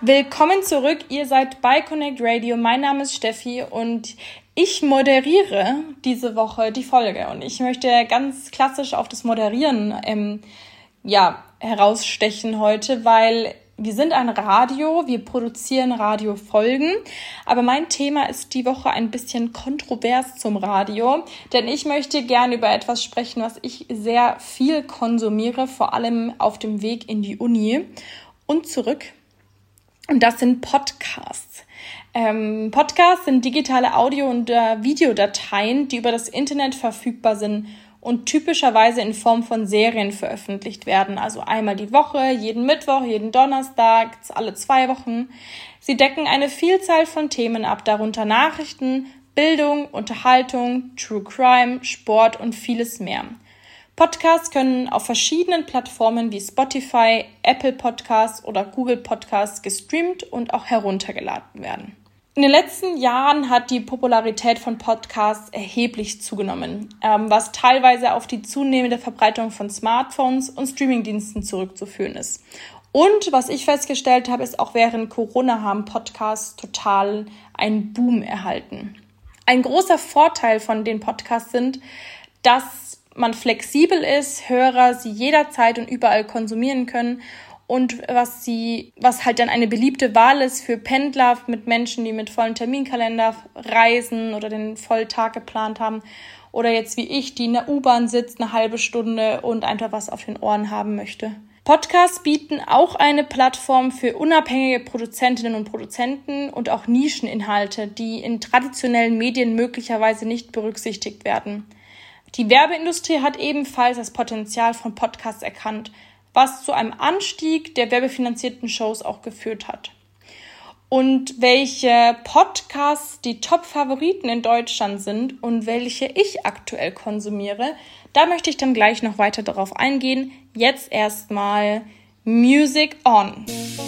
Willkommen zurück, ihr seid bei Connect Radio, mein Name ist Steffi und ich moderiere diese Woche die Folge und ich möchte ganz klassisch auf das Moderieren herausstechen heute, weil wir sind ein Radio, wir produzieren Radiofolgen, aber mein Thema ist die Woche ein bisschen kontrovers zum Radio, denn ich möchte gerne über etwas sprechen, was ich sehr viel konsumiere, vor allem auf dem Weg in die Uni und zurück. Und das sind Podcasts. Podcasts sind digitale Audio- und Videodateien, die über das Internet verfügbar sind und typischerweise in Form von Serien veröffentlicht werden. Also einmal die Woche, jeden Mittwoch, jeden Donnerstag, alle 2 Wochen. Sie decken eine Vielzahl von Themen ab, darunter Nachrichten, Bildung, Unterhaltung, True Crime, Sport und vieles mehr. Podcasts können auf verschiedenen Plattformen wie Spotify, Apple Podcasts oder Google Podcasts gestreamt und auch heruntergeladen werden. In den letzten Jahren hat die Popularität von Podcasts erheblich zugenommen, was teilweise auf die zunehmende Verbreitung von Smartphones und Streamingdiensten zurückzuführen ist. Und was ich festgestellt habe, ist auch während Corona haben Podcasts total einen Boom erhalten. Ein großer Vorteil von den Podcasts sind, dass man flexibel ist, Hörer sie jederzeit und überall konsumieren können und was halt dann eine beliebte Wahl ist für Pendler mit Menschen, die mit vollen Terminkalender reisen oder den Volltag geplant haben oder jetzt wie ich, die in der U-Bahn sitzt, eine halbe Stunde und einfach was auf den Ohren haben möchte. Podcasts bieten auch eine Plattform für unabhängige Produzentinnen und Produzenten und auch Nischeninhalte, die in traditionellen Medien möglicherweise nicht berücksichtigt werden. Die Werbeindustrie hat ebenfalls das Potenzial von Podcasts erkannt, was zu einem Anstieg der werbefinanzierten Shows auch geführt hat. Und welche Podcasts die Top-Favoriten in Deutschland sind und welche ich aktuell konsumiere, da möchte ich dann gleich noch weiter darauf eingehen. Jetzt erstmal Music On.